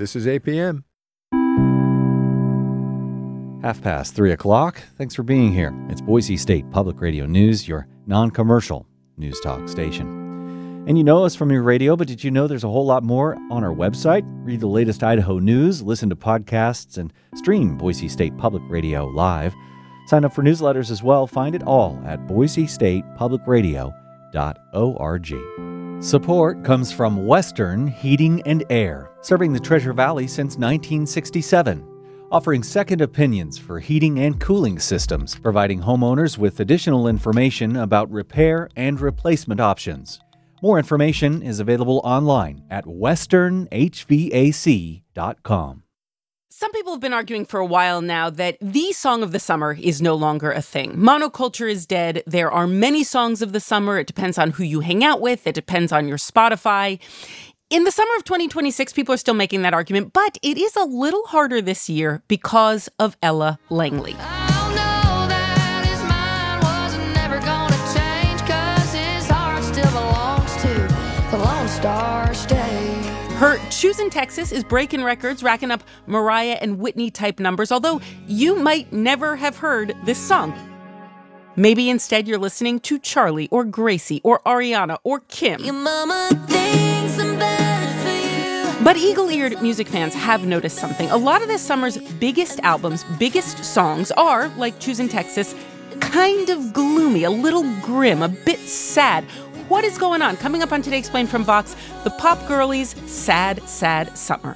This is APM. 3:30. Thanks for being here. It's Boise State Public Radio News, your non-commercial news talk station. And you know us from your radio, but did you know there's a whole lot more on our website? Read the latest Idaho news, listen to podcasts, and stream Boise State Public Radio live. Sign up for newsletters as well. Find it all at boisestatepublicradio.org. Support comes from Western Heating and Air, serving the Treasure Valley since 1967. Offering second opinions for heating and cooling systems, providing homeowners with additional information about repair and replacement options. More information is available online at westernhvac.com. Some people have been arguing for a while now that the song of the summer is no longer a thing. Monoculture is dead. There are many songs of the summer. It depends on who you hang out with. It depends on your Spotify. In the summer of 2026, people are still making that argument, but it is a little harder this year because of Ella Langley. Her Choosing Texas is breaking records, racking up Mariah and Whitney type numbers, although you might never have heard this song. Maybe instead you're listening to Charlie or Gracie or Ariana or Kim. Your mama thinks I'm bad for you. But eagle-eared music fans have noticed something. A lot of this summer's biggest albums, biggest songs are, like Choosing Texas, kind of gloomy, a little grim, a bit sad. What is going on? Coming up on Today Explained from Vox, the Pop Girlies' Sad, Sad Summer.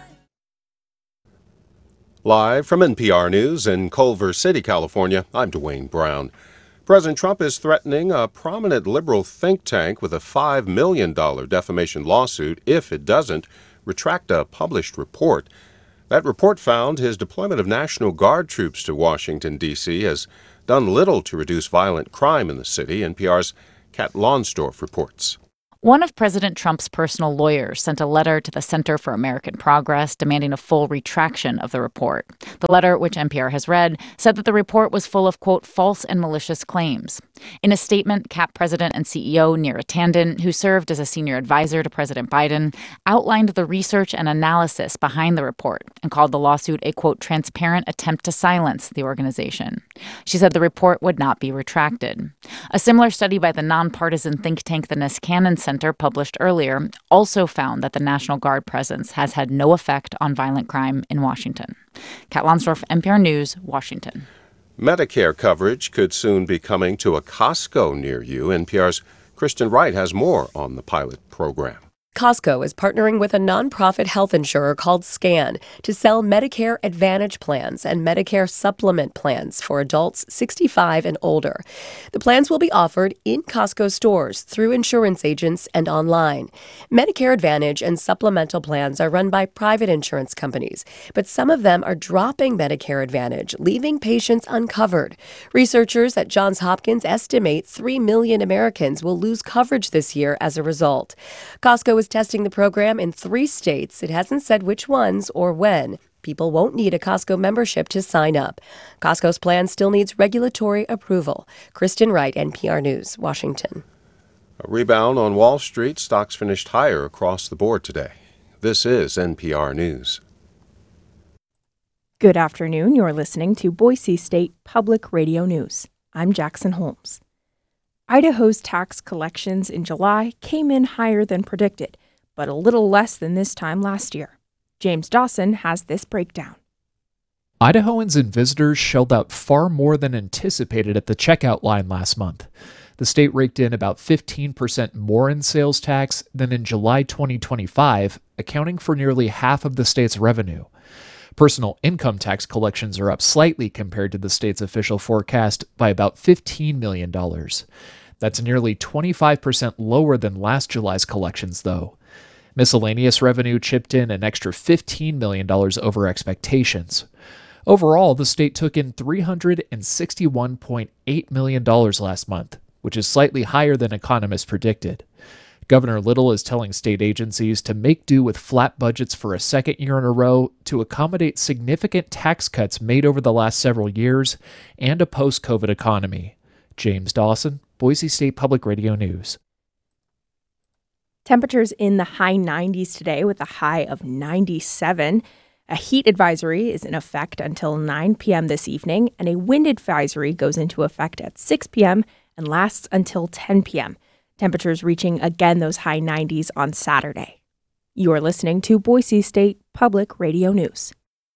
Live from NPR News in Culver City, California, I'm Dwayne Brown. President Trump is threatening a prominent liberal think tank with a $5 million defamation lawsuit if it doesn't retract a published report. That report found his deployment of National Guard troops to Washington, D.C. has done little to reduce violent crime in the city. NPR's Kat Lonsdorf reports. One of President Trump's personal lawyers sent a letter to the Center for American Progress demanding a full retraction of the report. The letter, which NPR has read, said that the report was full of, quote, false and malicious claims. In a statement, CAP President and CEO Neera Tanden, who served as a senior advisor to President Biden, outlined the research and analysis behind the report and called the lawsuit a, quote, transparent attempt to silence the organization. She said the report would not be retracted. A similar study by the nonpartisan think tank the Niskanen Center, published earlier, also found that the National Guard presence has had no effect on violent crime in Washington. Kat Lonsdorf, NPR News, Washington. Medicare coverage could soon be coming to a Costco near you. NPR's Kristen Wright has more on the pilot program. Costco is partnering with a nonprofit health insurer called SCAN to sell Medicare Advantage plans and Medicare supplement plans for adults 65 and older. The plans will be offered in Costco stores, through insurance agents, and online. Medicare Advantage and supplemental plans are run by private insurance companies, but some of them are dropping Medicare Advantage, leaving patients uncovered. Researchers at Johns Hopkins estimate 3 million Americans will lose coverage this year as a result. Costco is testing the program in 3 states. It hasn't said which ones or when. People won't need a Costco membership to sign up. Costco's plan still needs regulatory approval. Kristen Wright, NPR News, Washington. A rebound on Wall Street. Stocks finished higher across the board today. This is NPR News. Good afternoon. You're listening to Boise State Public Radio News. I'm Jackson Holmes. Idaho's tax collections in July came in higher than predicted, but a little less than this time last year. James Dawson has this breakdown. Idahoans and visitors shelled out far more than anticipated at the checkout line last month. The state raked in about 15% more in sales tax than in July 2025, accounting for nearly half of the state's revenue. Personal income tax collections are up slightly compared to the state's official forecast by about $15 million. That's nearly 25% lower than last July's collections, though. Miscellaneous revenue chipped in an extra $15 million over expectations. Overall, the state took in $361.8 million last month, which is slightly higher than economists predicted. Governor Little is telling state agencies to make do with flat budgets for a second year in a row to accommodate significant tax cuts made over the last several years and a post-COVID economy. James Dawson, Boise State Public Radio News. Temperatures in the high 90s today with a high of 97. A heat advisory is in effect until 9 p.m. this evening, and a wind advisory goes into effect at 6 p.m. and lasts until 10 p.m. Temperatures reaching again those high 90s on Saturday. You're listening to Boise State Public Radio News.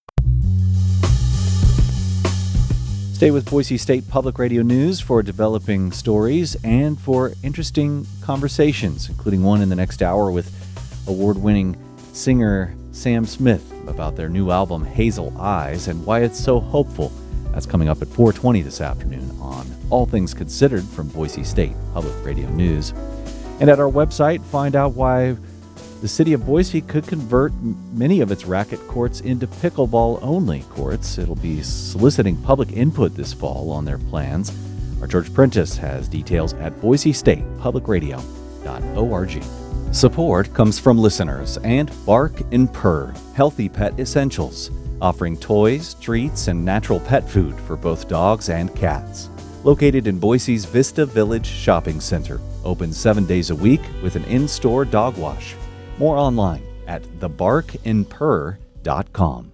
Stay with Boise State Public Radio News for developing stories and for interesting conversations, including one in the next hour with award-winning singer Sam Smith about their new album Hazel Eyes and why it's so hopeful. That's coming up at 4:20 this afternoon on All Things Considered from Boise State Public Radio News. And at our website, find out why the city of Boise could convert many of its racket courts into pickleball-only courts. It'll be soliciting public input this fall on their plans. Our George Prentice has details at boisestatepublicradio.org. Support comes from listeners and Bark and Purr, healthy pet essentials, offering toys, treats, and natural pet food for both dogs and cats. Located in Boise's Vista Village Shopping Center, open 7 days a week with an in-store dog wash. More online at thebarkandpurr.com.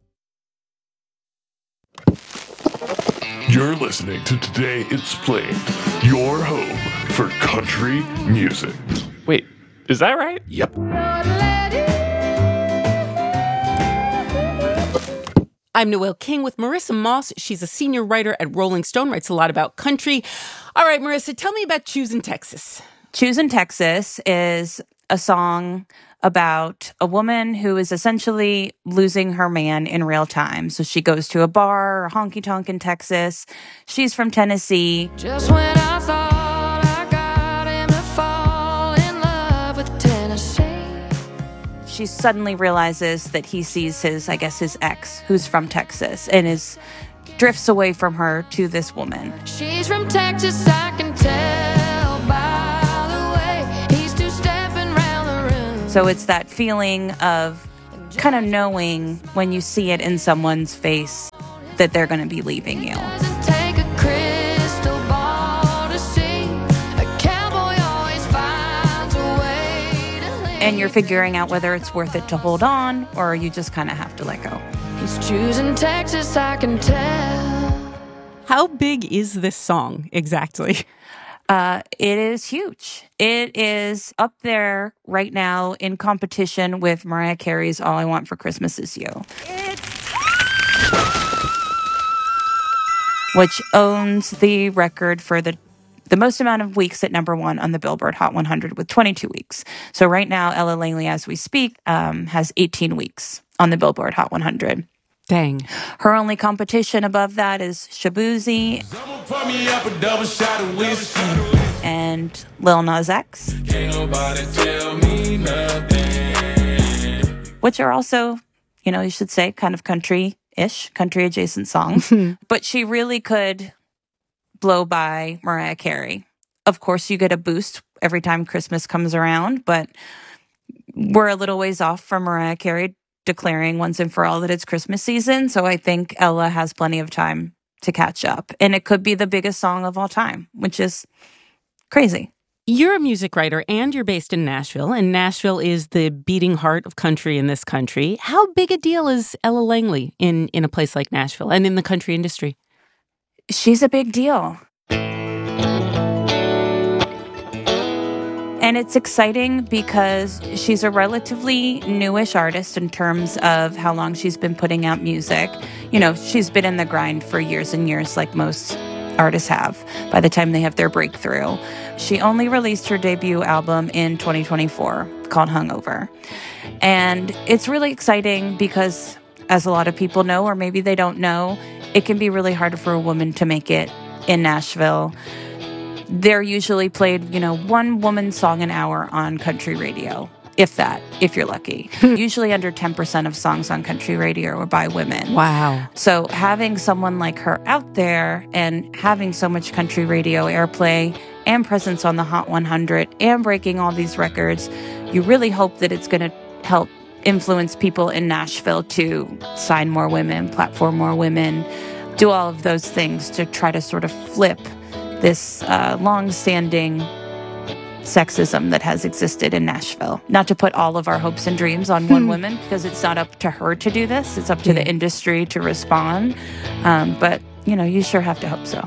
You're listening to Today It's Played, your home for country music. Wait, is that right? Yep. I'm Noelle King with Marissa Moss. She's a senior writer at Rolling Stone, writes a lot about country. All right, Marissa, tell me about Choosin' Texas. Choosin' Texas is a song about a woman who is essentially losing her man in real time. So she goes to a bar, a honky-tonk in Texas. She's from Tennessee. Just when I thought I got him to fall in love with Tennessee. She suddenly realizes that he sees his ex, who's from Texas, and drifts away from her to this woman. She's from Texas, I can tell by the way he's two-stepping round the room. So it's that feeling of kind of knowing when you see it in someone's face that they're going to be leaving you. Doesn't take a crystal ball to see. A cowboy always finds a way to live. And you're figuring out whether it's worth it to hold on or you just kind of have to let go. He's choosing Texas, I can tell. How big is this song exactly? It is huge. It is up there right now in competition with Mariah Carey's All I Want for Christmas Is You, which owns the record for the most amount of weeks at number one on the Billboard Hot 100 with 22 weeks. So right now, Ella Langley, as we speak, has 18 weeks on the Billboard Hot 100. Dang. Her only competition above that is Shaboozey and Lil Nas X, which are also, you should say, kind of country-ish, country-adjacent songs. But she really could blow by Mariah Carey. Of course, you get a boost every time Christmas comes around, but we're a little ways off from Mariah Carey declaring once and for all that it's Christmas season. So I think Ella has plenty of time to catch up. And it could be the biggest song of all time, which is crazy. You're a music writer and you're based in Nashville, and Nashville is the beating heart of country in this country. How big a deal is Ella Langley in a place like Nashville and in the country industry? She's a big deal. And it's exciting because she's a relatively newish artist in terms of how long she's been putting out music. She's been in the grind for years and years, like most artists have, by the time they have their breakthrough. She only released her debut album in 2024 called Hungover. And it's really exciting because, as a lot of people know, or maybe they don't know, it can be really hard for a woman to make it in Nashville. They're usually played, one woman song an hour on country radio, if you're lucky. Usually under 10% of songs on country radio are by women. Wow. So having someone like her out there and having so much country radio airplay and presence on the Hot 100 and breaking all these records, you really hope that it's going to help influence people in Nashville to sign more women, platform more women, do all of those things to try to sort of flip this long-standing sexism that has existed in Nashville. Not to put all of our hopes and dreams on one woman, because it's not up to her to do this. It's up to the industry to respond. But, you sure have to hope so.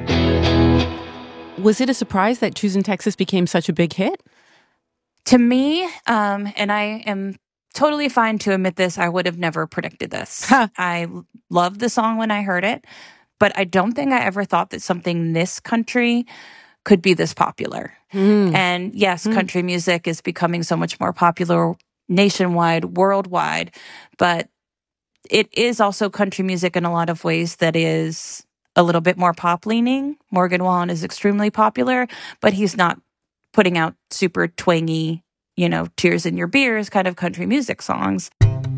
Was it a surprise that Choosing Texas became such a big hit? To me, and I am totally fine to admit this, I would have never predicted this. I loved the song when I heard it, but I don't think I ever thought that something this country could be this popular. And yes, country music is becoming so much more popular nationwide, worldwide, but it is also country music in a lot of ways that is a little bit more pop-leaning. Morgan Wallen is extremely popular, but he's not putting out super twangy, tears in your beers kind of country music songs.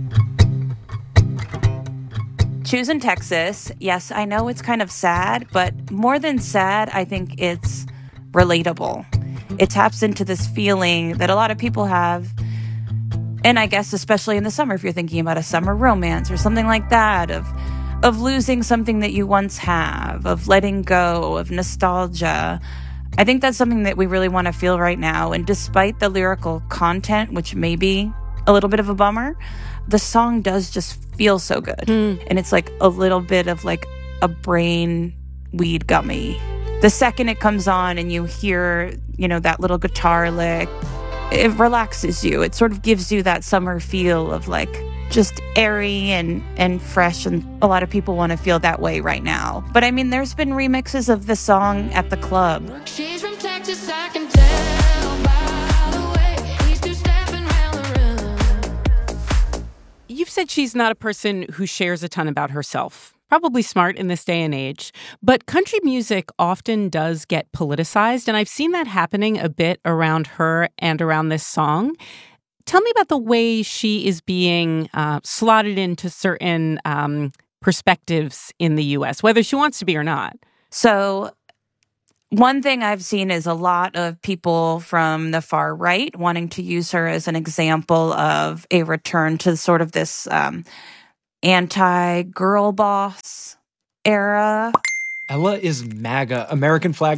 Choosing Texas, yes, I know it's kind of sad, but more than sad, I think it's relatable. It taps into this feeling that a lot of people have, and I guess especially in the summer, if you're thinking about a summer romance or something like that, of losing something that you once have, of letting go, of nostalgia. I think that's something that we really want to feel right now. And despite the lyrical content, which may be a little bit of a bummer, the song does just feel so good. And it's like a little bit of like a brain weed gummy. The second it comes on and you hear, that little guitar lick, it relaxes you. It sort of gives you that summer feel of like just airy and fresh. And a lot of people want to feel that way right now. But I mean, there's been remixes of the song at the club. She's from Texas, I can tell by the way he's two-stepping round the room. You've said she's not a person who shares a ton about herself. Probably smart in this day and age. But country music often does get politicized, and I've seen that happening a bit around her and around this song. Tell me about the way she is being slotted into certain perspectives in the U.S., whether she wants to be or not. So one thing I've seen is a lot of people from the far right wanting to use her as an example of a return to sort of this anti-girl boss era. Ella is MAGA, American flag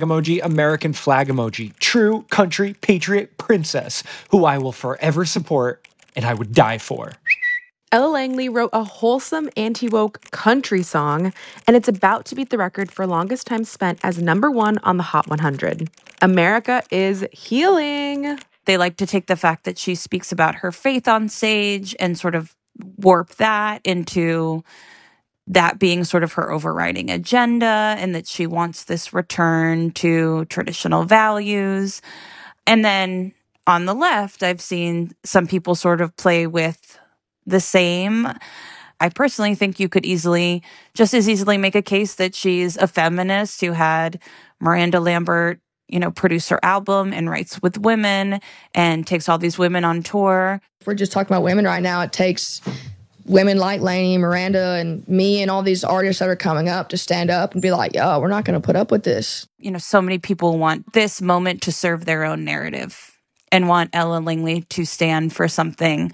emoji, true country patriot princess, who I will forever support and I would die for. Ella Langley wrote a wholesome anti-woke country song, and it's about to beat the record for longest time spent as #1 on the Hot 100. America is healing. They like to take the fact that she speaks about her faith on stage and sort of warp that into that being sort of her overriding agenda, and that she wants this return to traditional values. And then on the left, I've seen some people sort of play with the same. I personally think you could just as easily make a case that she's a feminist who had Miranda Lambert, produce her album and writes with women and takes all these women on tour. If we're just talking about women right now, it takes women like Lainey, Miranda, and me and all these artists that are coming up to stand up and be like, yo, we're not going to put up with this. So many people want this moment to serve their own narrative and want Ella Langley to stand for something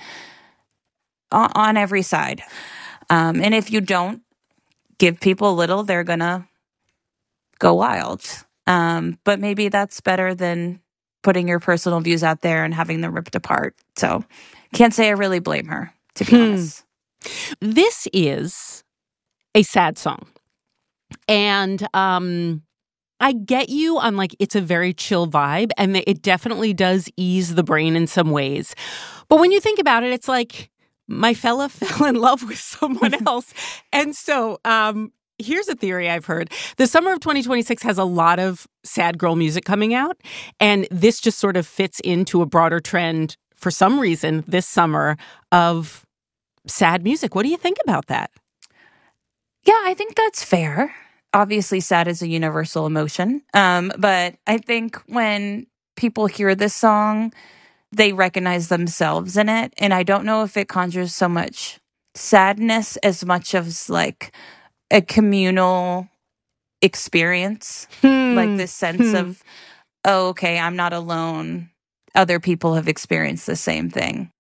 on every side. And if you don't give people a little, they're going to go wild. But maybe that's better than putting your personal views out there and having them ripped apart. So can't say I really blame her, to be honest. This is a sad song. And I get you on it's a very chill vibe, and it definitely does ease the brain in some ways. But when you think about it, it's like my fella fell in love with someone else. And so here's a theory I've heard. The summer of 2026 has a lot of sad girl music coming out, and this just sort of fits into a broader trend for some reason this summer of sad music. What do you think about that? Yeah, I think that's fair. Obviously, sad is a universal emotion. But I think when people hear this song, they recognize themselves in it. And I don't know if it conjures so much sadness as much as like a communal experience. Like this sense of, oh, okay, I'm not alone. Other people have experienced the same thing.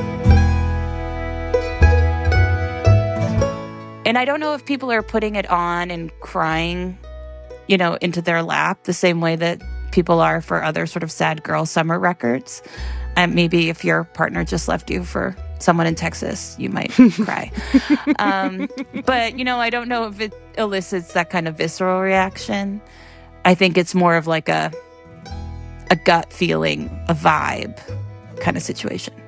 And I don't know if people are putting it on and crying, into their lap the same way that people are for other sort of sad girl summer records. And maybe if your partner just left you for someone in Texas, you might cry. But, I don't know if it elicits that kind of visceral reaction. I think it's more of like a gut feeling, a vibe kind of situation.